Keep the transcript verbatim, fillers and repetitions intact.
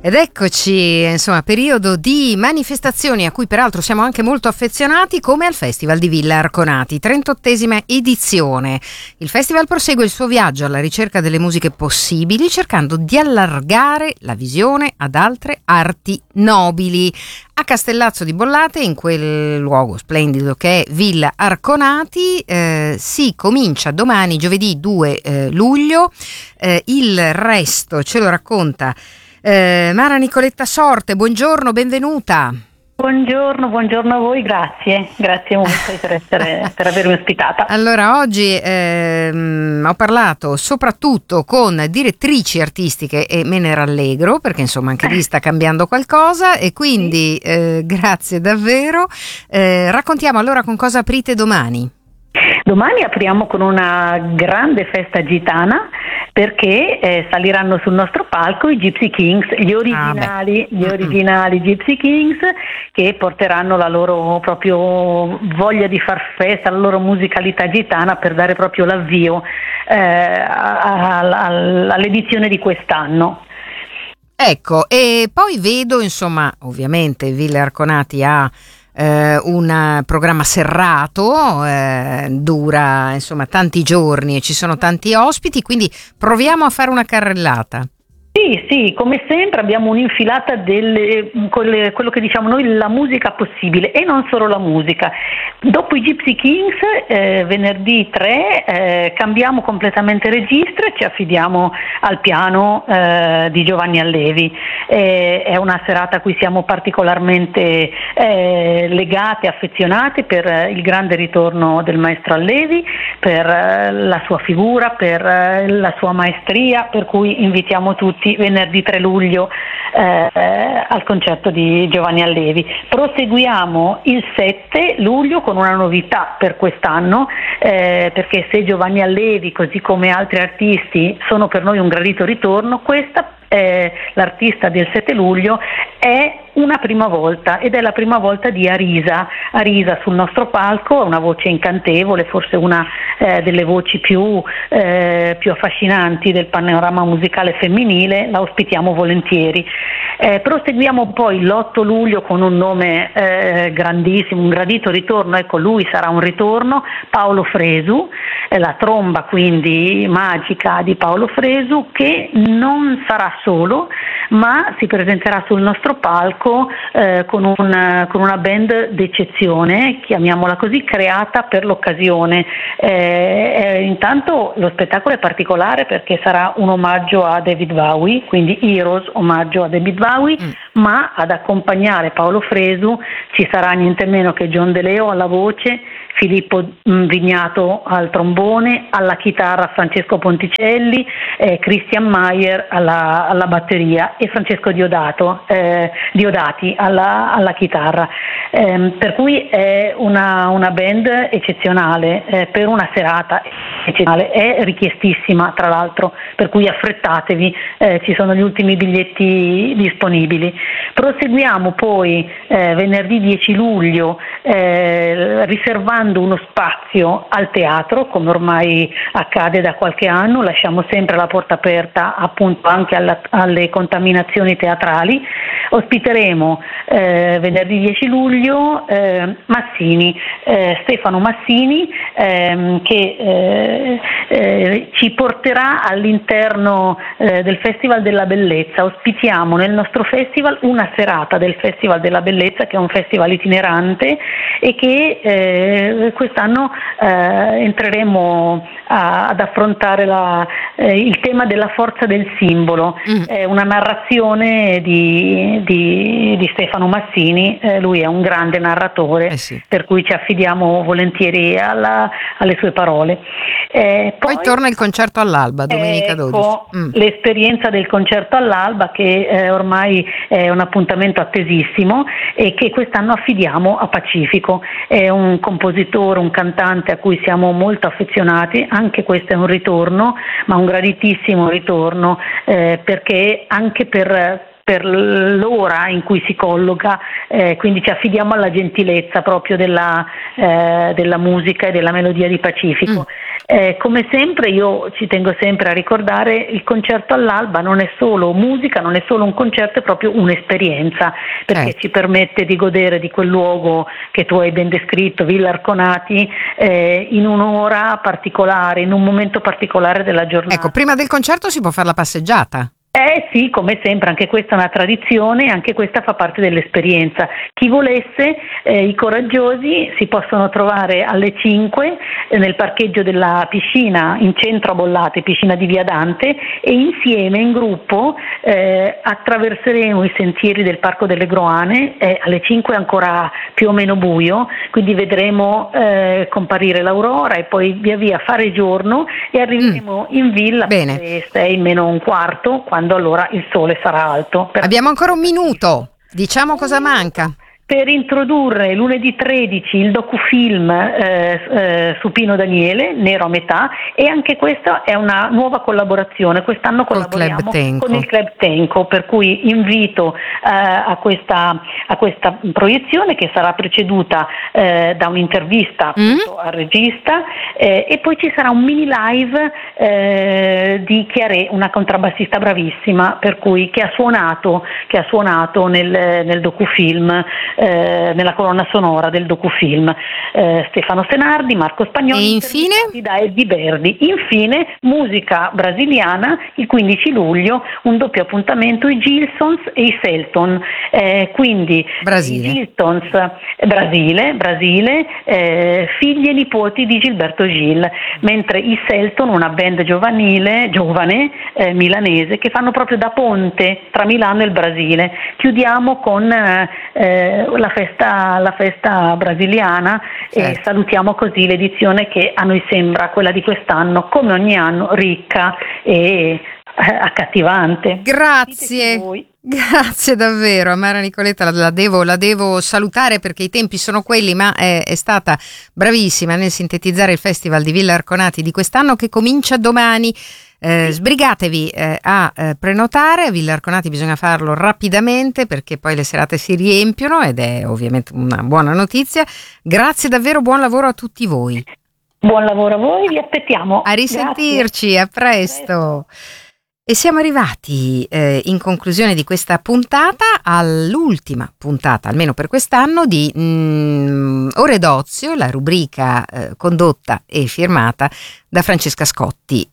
Ed eccoci, insomma, periodo di manifestazioni a cui peraltro siamo anche molto affezionati, come al Festival di Villa Arconati, trentottesima edizione. Il festival prosegue il suo viaggio alla ricerca delle musiche possibili, cercando di allargare la visione ad altre arti nobili. A Castellazzo di Bollate, in quel luogo splendido che è Villa Arconati, eh, si comincia domani, giovedì due eh, luglio. Eh, il resto ce lo racconta Eh, Mara Nicoletta Sorte. Buongiorno, benvenuta. Buongiorno, buongiorno a voi, grazie, grazie molto per, essere, per avermi ospitata. Allora, oggi ehm, ho parlato soprattutto con direttrici artistiche e me ne rallegro, perché insomma anche lì sta cambiando qualcosa, e quindi eh, grazie davvero. Eh, raccontiamo allora con cosa aprite domani. Domani apriamo con una grande festa gitana, perché eh, saliranno sul nostro palco i Gypsy Kings, gli originali, ah, gli originali mm-hmm. Gypsy Kings, che porteranno la loro proprio voglia di far festa, la loro musicalità gitana, per dare proprio l'avvio eh, a, a, all'edizione di quest'anno. Ecco, e poi vedo, insomma, ovviamente Villa Arconati ha Eh, un programma serrato, eh, dura insomma tanti giorni e ci sono tanti ospiti, quindi proviamo a fare una carrellata. Sì, sì, come sempre abbiamo un'infilata delle, quelle, quello che diciamo noi, la musica possibile, e non solo la musica. Dopo i Gypsy Kings, eh, venerdì tre, eh, cambiamo completamente registro e ci affidiamo al piano eh, di Giovanni Allevi. Eh, è una serata a cui siamo particolarmente eh, legati, affezionati, per il grande ritorno del maestro Allevi, per eh, la sua figura, per eh, la sua maestria, per cui invitiamo tutti venerdì tre luglio eh, al concerto di Giovanni Allevi. Proseguiamo il sette luglio con una novità per quest'anno, eh, perché se Giovanni Allevi, così come altri artisti, sono per noi un gradito ritorno, questa eh, l'artista del sette luglio è una prima volta, ed è la prima volta di Arisa. Arisa sul nostro palco, una voce incantevole, forse una eh, delle voci più, eh, più affascinanti del panorama musicale femminile, la ospitiamo volentieri. Eh, proseguiamo poi l'otto luglio con un nome eh, grandissimo, un gradito ritorno, ecco, lui sarà un ritorno, Paolo Fresu, eh, la tromba quindi magica di Paolo Fresu, che non sarà solo, ma si presenterà sul nostro palco eh, con, un, con una band d'eccezione, chiamiamola così, creata per l'occasione. Eh, eh, intanto lo spettacolo è particolare perché sarà un omaggio a David Bowie, quindi Heroes, omaggio a David Bowie, mm. ma ad accompagnare Paolo Fresu ci sarà niente meno che John De Leo alla voce, Filippo Vignato al trombone, alla chitarra Francesco Ponticelli, eh, Christian Mayer alla, alla batteria e Francesco Diodato, eh, Diodati alla, alla chitarra. Eh, per cui è una, una band eccezionale, eh, per una serata eccezionale, è richiestissima tra l'altro, per cui affrettatevi, eh, ci sono gli ultimi biglietti disponibili. Proseguiamo poi eh, venerdì dieci luglio eh, riservando uno spazio al teatro, come ormai accade da qualche anno, lasciamo sempre la porta aperta appunto anche alla, alle contaminazioni teatrali. Ospiteremo eh, venerdì dieci luglio eh, Massini, eh, Stefano Massini, ehm, che eh, eh, ci porterà all'interno eh, del Festival della Bellezza. Ospitiamo nel nostro festival una serata del Festival della Bellezza, che è un festival itinerante e che eh, quest'anno eh, entreremo a, ad affrontare la, eh, il tema della forza del simbolo. Mm. È una narrazione di, di, di Stefano Massini, eh, lui è un grande narratore, eh sì. per cui ci affidiamo volentieri alla, alle sue parole. Eh, poi, poi torna il concerto all'alba, domenica ecco, dodici. Mm. L'esperienza del concerto all'alba, che eh, ormai è un appuntamento attesissimo e che quest'anno affidiamo a Pacifico. È un compositore, un cantante a cui siamo molto affezionati, anche questo è un ritorno, ma un graditissimo ritorno, eh, perché anche per per l'ora in cui si colloca, eh, quindi ci affidiamo alla gentilezza proprio della, eh, della musica e della melodia di Pacifico. Mm. Eh, come sempre io ci tengo sempre a ricordare, il concerto all'alba non è solo musica, non è solo un concerto, è proprio un'esperienza, perché eh. ci permette di godere di quel luogo che tu hai ben descritto, Villa Arconati, eh, in un'ora particolare, in un momento particolare della giornata. Ecco, prima del concerto si può fare la passeggiata. Eh sì, come sempre, anche questa è una tradizione, anche questa fa parte dell'esperienza. Chi volesse, eh, i coraggiosi si possono trovare alle cinque eh, nel parcheggio della piscina in centro a Bollate, piscina di Via Dante, e insieme, in gruppo, eh, attraverseremo i sentieri del Parco delle Groane. Eh, alle cinque è ancora più o meno buio, quindi vedremo eh, comparire l'aurora e poi via via fare giorno e arriveremo mm. in villa Bene. alle sei meno un quarto, quando allora il sole sarà alto. Abbiamo ancora un minuto, diciamo cosa manca. Per introdurre lunedì tredici il docufilm eh, eh, su Pino Daniele, Nero a metà, e anche questa è una nuova collaborazione. Quest'anno collaboriamo con il Club Tenco, per cui invito eh, a, questa, a questa proiezione, che sarà preceduta eh, da un'intervista appunto, mm. al regista, eh, e poi ci sarà un mini live eh, di Chiaré, una contrabbassista bravissima, per cui che ha suonato, che ha suonato nel, nel docufilm, Eh, nella colonna sonora del docufilm, eh, Stefano Senardi, Marco Spagnoli, e infine da Eddie Verdi. Infine musica brasiliana, il quindici luglio un doppio appuntamento, i Gilsons e i Selton, eh, quindi Brasile. i Gilsons, eh, Brasile, Brasile eh, figli e nipoti di Gilberto Gil, mentre i Selton, una band giovanile, giovane, eh, milanese, che fanno proprio da ponte tra Milano e il Brasile. Chiudiamo con eh, la festa, la festa brasiliana, certo. E salutiamo così l'edizione che a noi sembra, quella di quest'anno, come ogni anno, ricca e eh, accattivante. Grazie. Grazie davvero a Mara Nicoletta, la, la, devo, la devo salutare perché i tempi sono quelli, ma è, è stata bravissima nel sintetizzare il Festival di Villa Arconati di quest'anno, che comincia domani. Eh, sbrigatevi eh, a eh, prenotare. A Villa Arconati bisogna farlo rapidamente perché poi le serate si riempiono, ed è ovviamente una buona notizia. Grazie davvero, buon lavoro a tutti voi. Buon lavoro a voi, vi aspettiamo. A risentirci, a presto. a presto. E siamo arrivati eh, in conclusione di questa puntata, all'ultima puntata, almeno per quest'anno, di mm, Ore d'Ozio, la rubrica eh, condotta e firmata da Francesca Scotti.